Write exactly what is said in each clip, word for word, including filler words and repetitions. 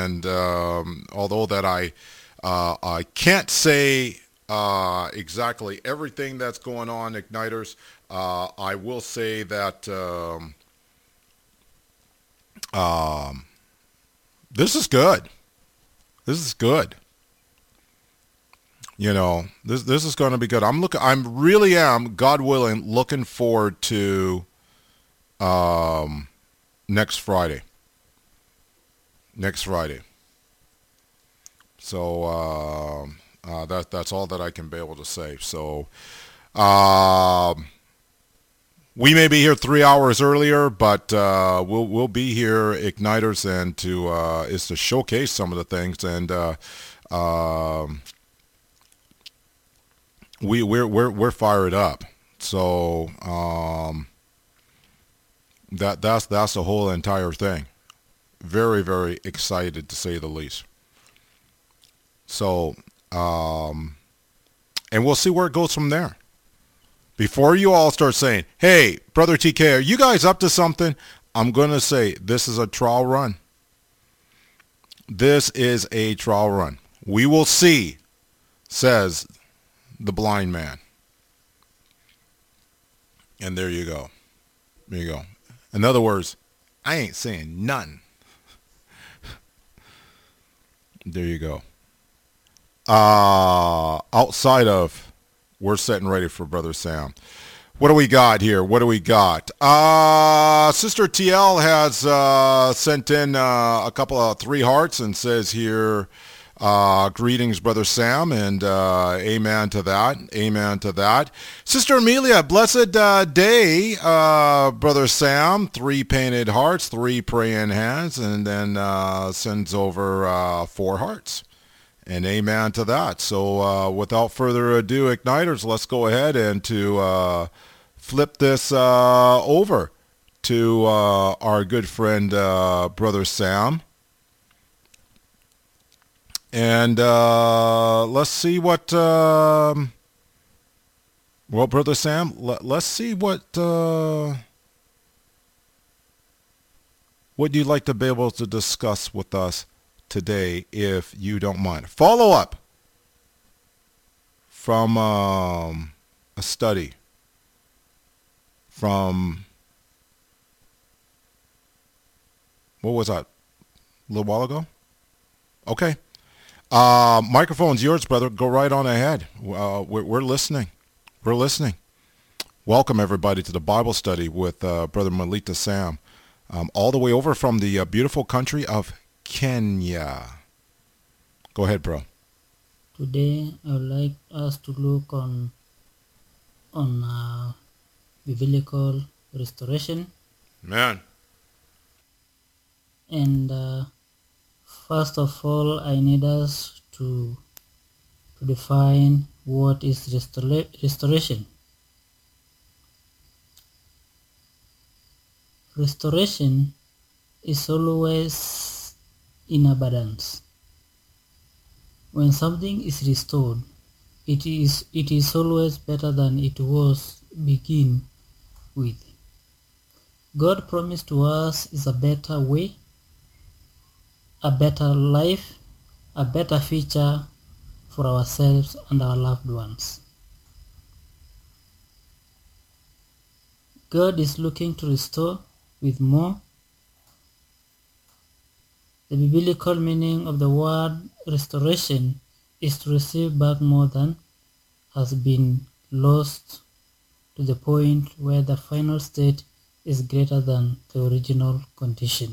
and um, although that I uh, I can't say uh, exactly everything that's going on, Igniters, uh, I will say that um, um, this is good. This is good. You know, this this is going to be good. I'm looking. I'm really am, God willing, looking forward to um, next Friday. Next Friday. So uh, uh, that that's all that I can be able to say. So uh, we may be here three hours earlier, but uh, we'll we'll be here, Igniters, and to uh, is to showcase some of the things, and uh, um, we we're we're we're fired up. So um, that that's that's the whole entire thing. Very very excited to say the least. So um, and we'll see where it goes from there. Before you all start saying, "Hey, Brother T K, are you guys up to something?" I'm going to say this is a trial run. This is a trial run. We will see, says the blind man. And there you go. There you go. In other words, I ain't saying none. There you go. Uh, outside of, we're setting ready for Brother Sam. What do we got here? What do we got? Uh, Sister T L has uh, sent in uh, a couple of three hearts and says here, uh, greetings, Brother Sam, and uh, amen to that. Amen to that. Sister Amelia, blessed uh, day, uh, Brother Sam. Three painted hearts, three praying hands, and then uh, sends over uh, four hearts. And amen to that. So uh, without further ado, Igniters, let's go ahead and to uh, flip this uh, over to uh, our good friend, uh, Brother Sam. And uh, let's see what, um, well, Brother Sam, let, let's see what, uh, what you'd like to be able to discuss with us today, if you don't mind. Follow up from um, a study from, what was that, a little while ago? Okay. Uh, microphone's yours, brother. Go right on ahead. Uh, we're, we're listening. We're listening. Welcome, everybody, to the Bible study with uh, Brother Melita Sam, um, all the way over from the uh, beautiful country of Kenya. Go ahead, bro. Today, I would like us to look on on uh, biblical restoration. Man. And uh, first of all, I need us to to define what is restora- restoration. Restoration is always in abundance. When something is restored, it is it is always better than it was begin with. God promised to us is a better way, a better life, a better future for ourselves and our loved ones. God is looking to restore with more. The biblical meaning of the word restoration is to receive back more than has been lost, to the point where the final state is greater than the original condition.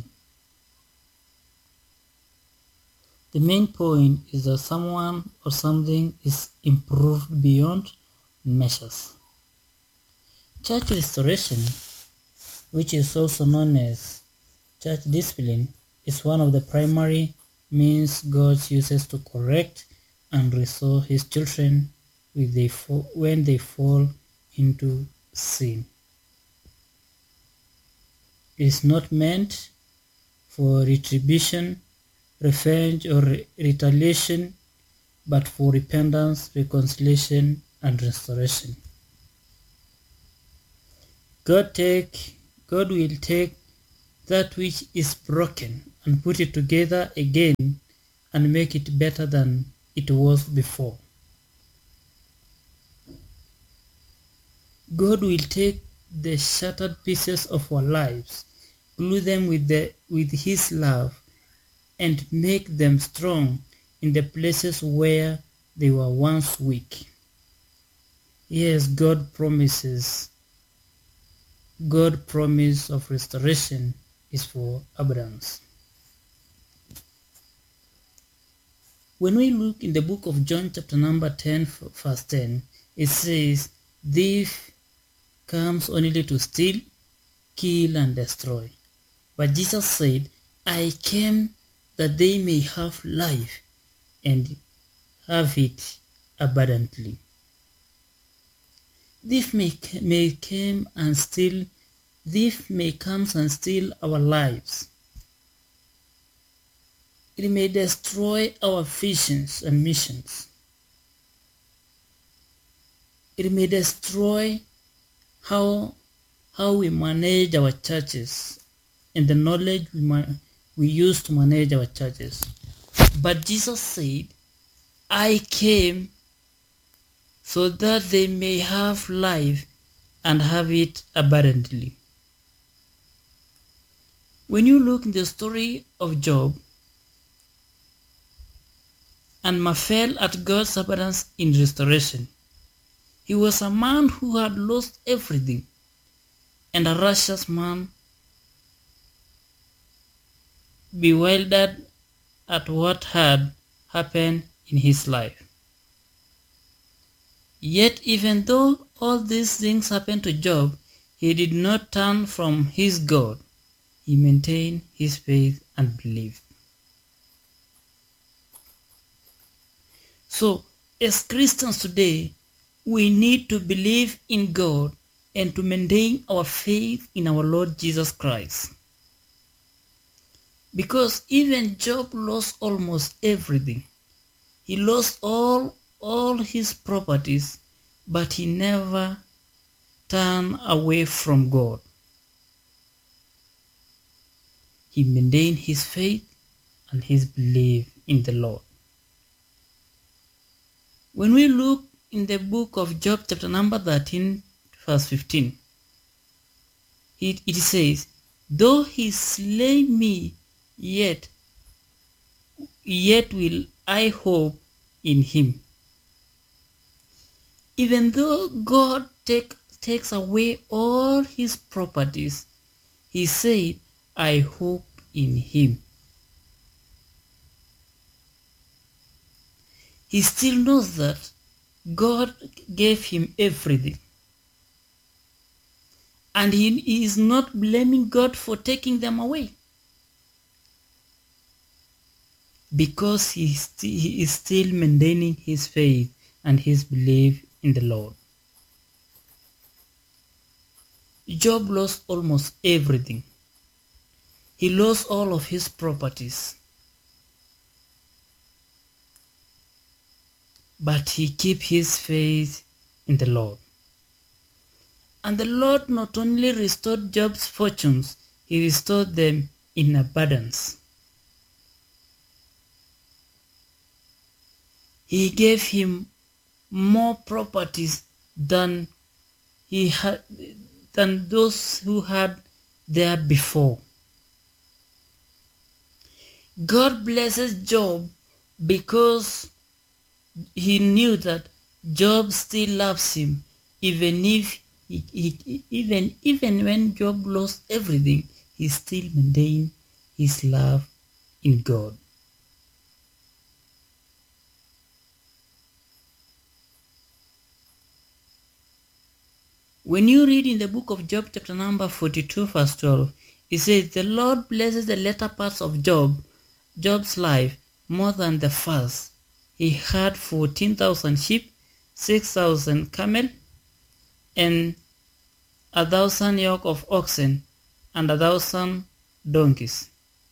The main point is that someone or something is improved beyond measures. Church restoration, which is also known as church discipline, is one of the primary means God uses to correct and restore his children when they fall, when they fall into sin. It is not meant for retribution, revenge, or re- retaliation, but for repentance, reconciliation, and restoration. God take God will take that which is broken and put it together again and make it better than it was before. God will take the shattered pieces of our lives, glue them with, the, with His love, and make them strong in the places where they were once weak. Yes, God promises. God's promise of restoration is for abundance. When we look in the book of John chapter number ten verse ten, it says, "Thief comes only to steal, kill, and destroy. But Jesus said, I came that they may have life and have it abundantly." Thief may, may come and steal, thief may come and steal our lives. It may destroy our visions and missions. It may destroy how, how we manage our churches and the knowledge we, ma- we use to manage our churches. But Jesus said, I came so that they may have life and have it abundantly. When you look in the story of Job, and marvel at God's abundance in restoration. He was a man who had lost everything, and a righteous man, bewildered at what had happened in his life. Yet even though all these things happened to Job, he did not turn from his God. He maintained his faith and belief. So, as Christians today, we need to believe in God and to maintain our faith in our Lord Jesus Christ. Because even Job lost almost everything. He lost all, all his properties, but he never turned away from God. He maintained his faith and his belief in the Lord. When we look in the book of Job chapter number thirteen verse fifteen, it, it says, though he slay me, yet, yet will I hope in him. Even though God take, takes away all his properties, he said, I hope in him. He still knows that God gave him everything. And he is not blaming God for taking them away. Because he, st- he is still maintaining his faith and his belief in the Lord. Job lost almost everything. He lost all of his properties. But he kept his faith in the Lord. And the Lord not only restored Job's fortunes, he restored them in abundance. He gave him more properties than he had than those who had there before. God blesses Job because he knew that Job still loves him, even if he, he, even even when Job lost everything, he still maintained his love in God. When you read in the book of Job chapter number forty-two verse twelve, it says, the Lord blesses the latter parts of Job, Job's life more than the first. He had fourteen thousand sheep, six thousand camel, and a thousand yoke of oxen, and a thousand donkeys.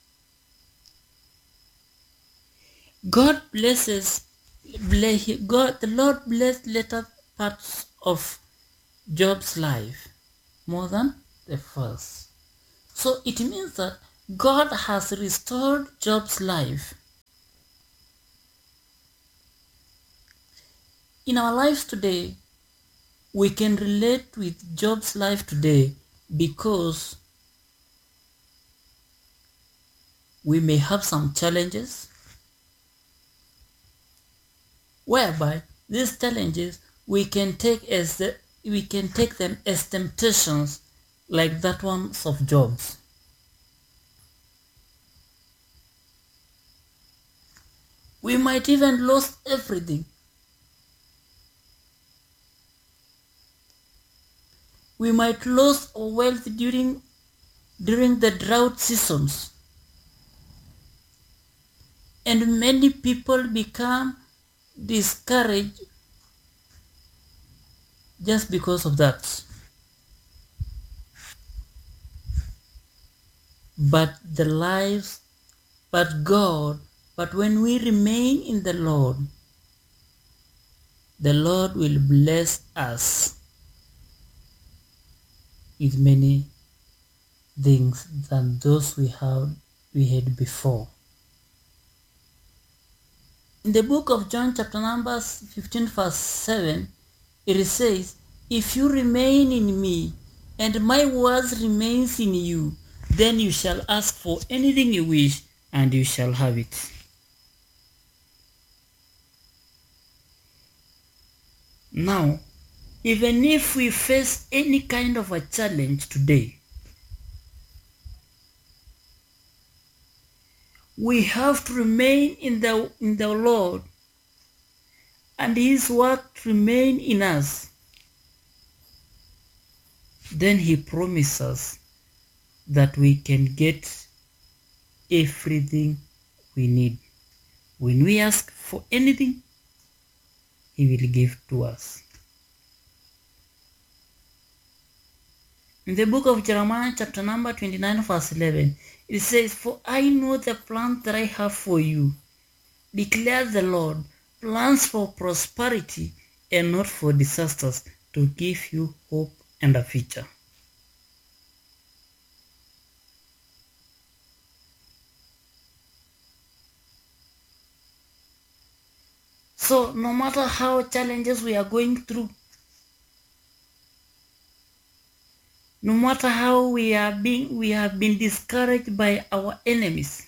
God blesses, bless, God, the Lord blessed later parts of Job's life more than the first. So it means that God has restored Job's life. In our lives today, we can relate with Job's life today because we may have some challenges whereby these challenges we can take as the, we can take them as temptations like that ones of Job's. We might even lose everything. We might lose our wealth during during the drought seasons. And many people become discouraged just because of that. But the lives, but God, but when we remain in the Lord, the Lord will bless us with many things than those we have we had before. In the book of John chapter number fifteen verse seven, it says, "If you remain in me and my words remains in you, then you shall ask for anything you wish and you shall have it." Now, even if we face any kind of a challenge today, we have to remain in the in the Lord and his work remain in us. Then he promises that we can get everything we need. When we ask for anything, he will give to us. In the book of Jeremiah chapter number twenty-nine verse eleven, it says, "For I know the plans that I have for you, declares the Lord, plans for prosperity and not for disasters, to give you hope and a future." So no matter how challenges we are going through, no matter how we are being we have been discouraged by our enemies,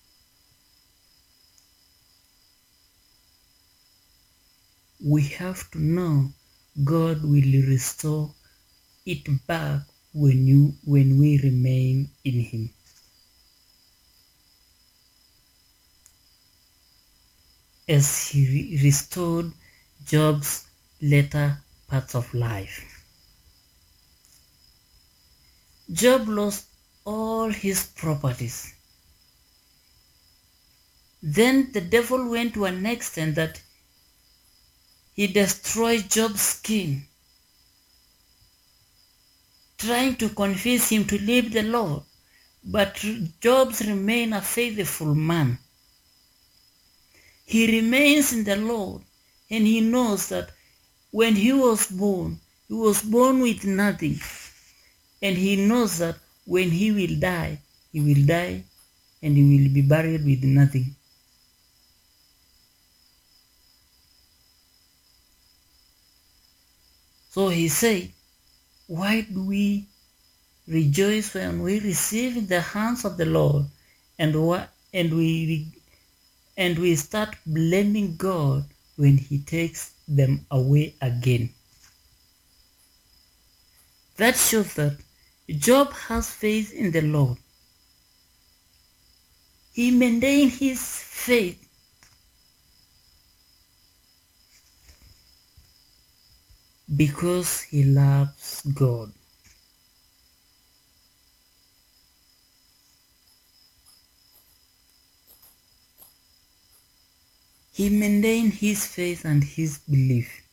we have to know God will restore it back when you when we remain in him. As he re- restored Job's later parts of life. Job lost all his properties. Then the devil went to an extent that he destroyed Job's skin, trying to convince him to leave the Lord. But Job remained a faithful man. He remains in the Lord, and he knows that when he was born, he was born with nothing. And he knows that when he will die, he will die and he will be buried with nothing. So he said, "Why do we rejoice when we receive in the hands of the Lord, and and we and we start blaming God when he takes them away again?" That shows that Job has faith in the Lord. He maintained his faith because he loves God. He maintained his faith and his belief.